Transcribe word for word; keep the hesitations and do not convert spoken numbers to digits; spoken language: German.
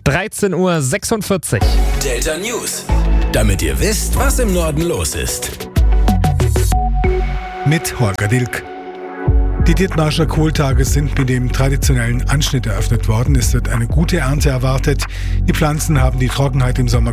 dreizehn Uhr sechsundvierzig. Delta News. Damit ihr wisst, was im Norden los ist. Mit Holger Dilk. Die Dithmarscher Kohltage sind mit dem traditionellen Anschnitt eröffnet worden. Es wird eine gute Ernte erwartet. Die Pflanzen haben die Trockenheit im Sommer